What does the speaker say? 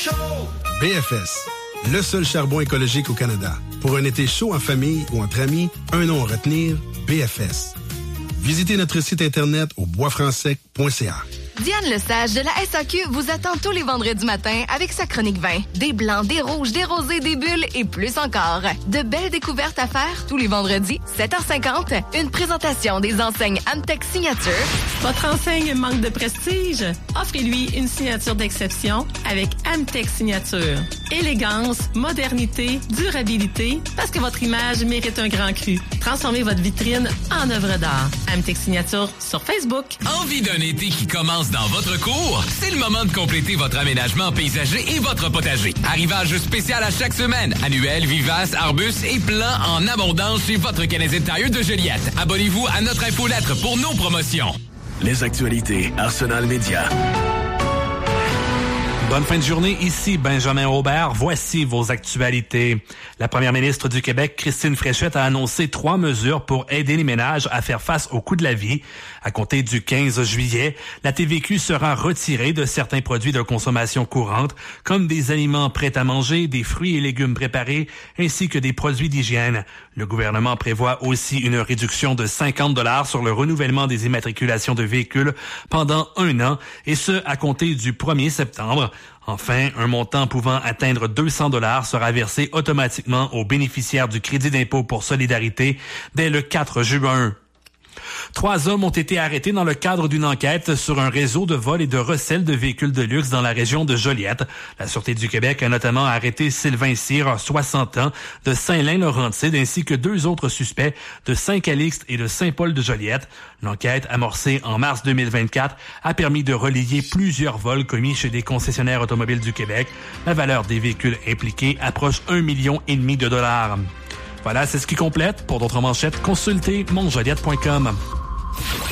chaud! BFS, le seul charbon écologique au Canada. Pour un été chaud en famille ou entre amis, un nom à retenir, BFS. Visitez notre site internet au boisfrancsec.ca. Diane Lesage de la SAQ vous attend tous les vendredis matins avec sa chronique vin. Des blancs, des rouges, des rosés, des bulles et plus encore. De belles découvertes à faire tous les vendredis, 7h50. Une présentation des enseignes Amtech Signature. Votre enseigne manque de prestige? Offrez-lui une signature d'exception avec Amtech Signature. Élégance, modernité, durabilité, parce que votre image mérite un grand cru. Transformez votre vitrine en œuvre d'art. Amtech Signature sur Facebook. Envie d'un été qui commence dans votre cour? C'est le moment de compléter votre aménagement paysager et votre potager. Arrivage spécial à chaque semaine. Annuel, vivace, arbustes et plants en abondance chez votre Canadian Tire de Joliette. Abonnez-vous à notre infolettre pour nos promotions. Les actualités Arsenal Média. Bonne fin de journée, ici Benjamin Aubert. Voici vos actualités. La première ministre du Québec, Christine Fréchette, a annoncé 3 mesures pour aider les ménages à faire face au coût de la vie. À compter du 15 juillet, la TVQ sera retirée de certains produits de consommation courante, comme des aliments prêts à manger, des fruits et légumes préparés, ainsi que des produits d'hygiène. Le gouvernement prévoit aussi une réduction de 50 $ sur le renouvellement des immatriculations de véhicules pendant 1 an, et ce, à compter du 1er septembre. Enfin, un montant pouvant atteindre 200 $ sera versé automatiquement aux bénéficiaires du crédit d'impôt pour solidarité dès le 4 juin. 3 hommes ont été arrêtés dans le cadre d'une enquête sur un réseau de vol et de recel de véhicules de luxe dans la région de Joliette. La Sûreté du Québec a notamment arrêté Sylvain Cyr, 60 ans, de Saint-Lin-Laurentide, ainsi que 2 autres suspects de Saint-Calixte et de Saint-Paul-de-Joliette. L'enquête, amorcée en mars 2024, a permis de relier plusieurs vols commis chez des concessionnaires automobiles du Québec. La valeur des véhicules impliqués approche 1,5 million de dollars. Voilà, c'est ce qui complète. Pour d'autres manchettes, consultez monjoliette.com.